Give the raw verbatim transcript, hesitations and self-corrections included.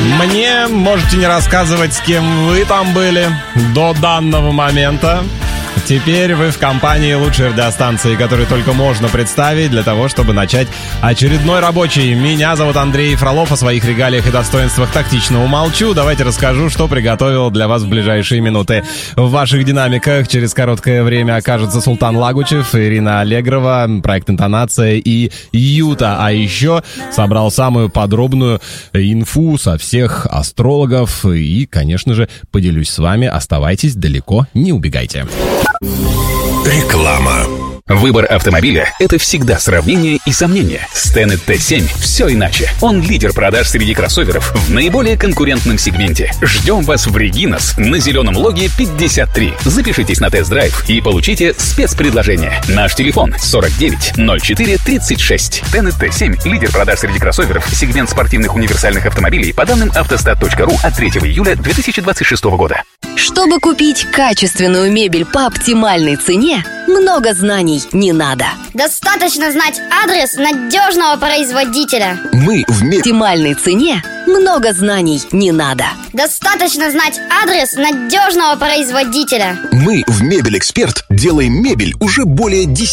Мне можете не рассказывать, с кем вы там были до данного момента. Теперь вы в компании лучшей радиостанции, которую только можно представить для того, чтобы начать очередной рабочий. Меня зовут Андрей Фролов. О своих регалиях и достоинствах тактично умолчу. Давайте расскажу, что приготовил для вас в ближайшие минуты. В ваших динамиках через короткое время окажется Султан Лагучев, Ирина Аллегрова, проект «Интонация» и Юта. А еще собрал самую подробную инфу со всех астрологов. И, конечно же, поделюсь с вами. Оставайтесь далеко, не убегайте. Реклама. Выбор автомобиля – это всегда сравнение и сомнение. Стенет Т семь – все иначе. Он лидер продаж среди кроссоверов в наиболее конкурентном сегменте. Ждем вас в Регинас на зеленом логе пятьдесят три. Запишитесь на тест-драйв и получите спецпредложение. Наш телефон сорок девять ноль четыре тридцать шесть. Стенет Т семь – лидер продаж среди кроссоверов, сегмент спортивных универсальных автомобилей по данным автостат точка ру от третьего июля две тысячи двадцать шестого года. Чтобы купить качественную мебель по оптимальной цене, много знаний не надо. Достаточно знать адрес надежного производителя. Мы в мебель... Оптимальной цене много знаний не надо. Достаточно знать адрес надежного производителя. Мы в Мебель Эксперт делаем мебель уже более десяти